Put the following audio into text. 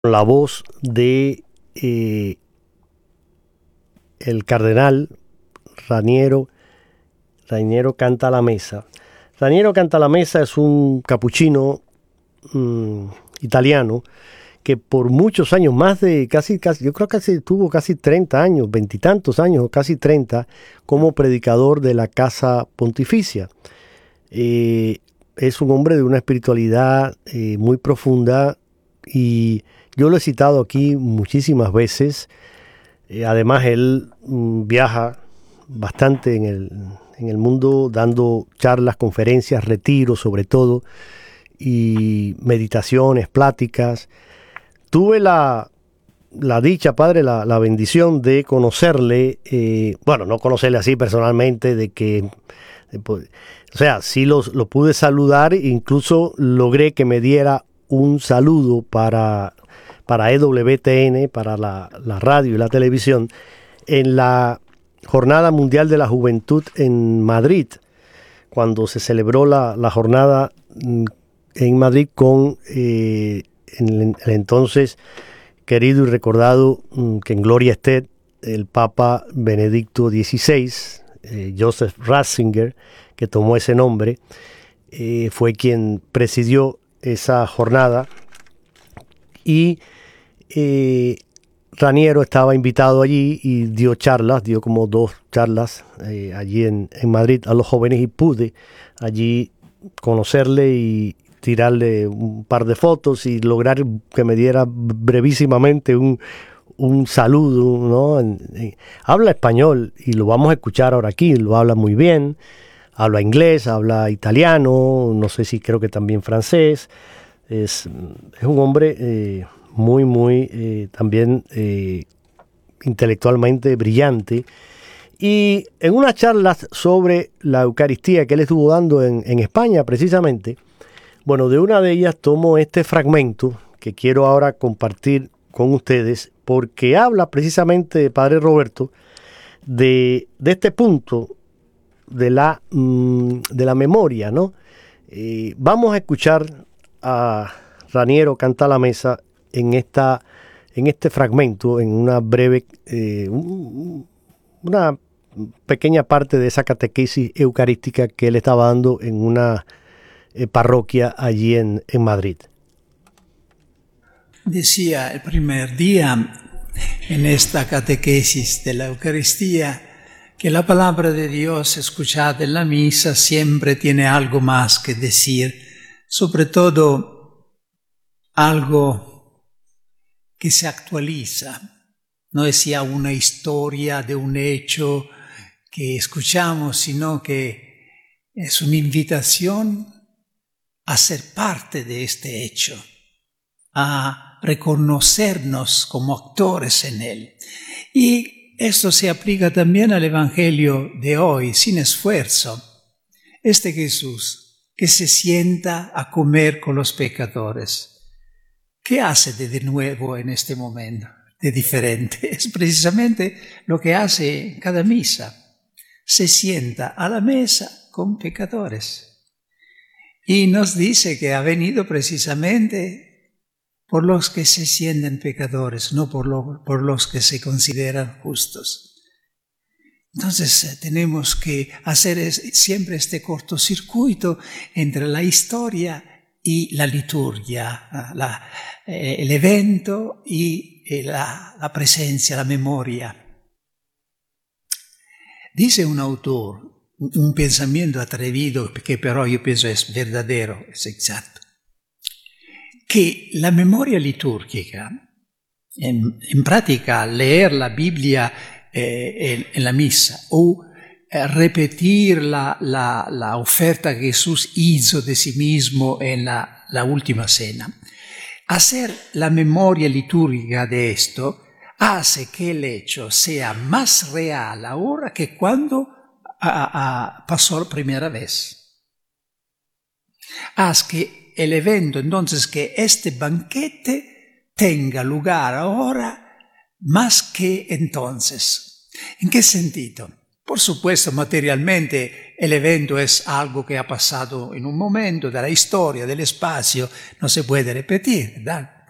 La voz de el cardenal Raniero Canta la Mesa. Raniero Canta la Mesa es un capuchino italiano que por muchos años, más de casi, yo creo que tuvo casi 30 años, veintitantos años, o casi 30, como predicador de la Casa Pontificia. Es un hombre de una espiritualidad muy profunda y yo lo he citado aquí muchísimas veces. Además, él viaja bastante en el mundo dando charlas, conferencias, retiros sobre todo, y meditaciones, pláticas. Tuve la dicha, padre, la bendición de conocerle, bueno, no conocerle así personalmente, o sea, sí lo pude saludar, incluso logré que me diera un saludo para EWTN, para la radio y la televisión, en la Jornada Mundial de la Juventud en Madrid, cuando se celebró la jornada en Madrid con el entonces querido y recordado, que en gloria esté, el Papa Benedicto XVI, Joseph Ratzinger, que tomó ese nombre, fue quien presidió esa jornada. Y Raniero estaba invitado allí y dio como 2 charlas allí en Madrid a los jóvenes, y pude allí conocerle y tirarle un par de fotos y lograr que me diera brevísimamente un saludo, ¿no? Habla español y lo vamos a escuchar ahora aquí, lo habla muy bien, habla inglés, habla italiano, no sé si creo que también francés. Es un hombre muy también intelectualmente brillante. Y en unas charlas sobre la Eucaristía que él estuvo dando en España precisamente, bueno, de una de ellas tomo este fragmento que quiero ahora compartir con ustedes, porque habla precisamente, Padre Roberto, de este punto de la memoria, ¿no? Vamos a escuchar a Raniero Canta la Mesa en este fragmento, en una breve, una pequeña parte de esa catequesis eucarística que él estaba dando en una parroquia allí en Madrid. Decía el primer día en esta catequesis de la Eucaristía que la palabra de Dios escuchada en la misa siempre tiene algo más que decir, sobre todo algo que se actualiza. No es ya una historia de un hecho que escuchamos, sino que es una invitación a ser parte de este hecho, a reconocernos como actores en él. Y esto se aplica también al Evangelio de hoy, sin esfuerzo. Este Jesús que se sienta a comer con los pecadores, ¿qué hace de nuevo en este momento? De diferente. Es precisamente lo que hace en cada misa. Se sienta a la mesa con pecadores. Y nos dice que ha venido precisamente por los que se sienten pecadores, no por los que se consideran justos. Entonces tenemos que hacer siempre este cortocircuito entre la historia y la liturgia, el evento y la presencia, la memoria. Dice un autor, un pensamiento atrevido que pero yo pienso es verdadero, es exacto, que la memoria litúrgica, en práctica leer la Biblia en la misa o repetir la oferta que Jesús hizo de sí mismo en la última cena, hacer la memoria litúrgica de esto hace que el hecho sea más real ahora que cuando pasó la primera vez. Haz que el evento, entonces, que este banquete tenga lugar ahora más que entonces. ¿En qué sentido? Por supuesto, materialmente, el evento es algo que ha pasado en un momento de la historia, del espacio, no se puede repetir, ¿verdad?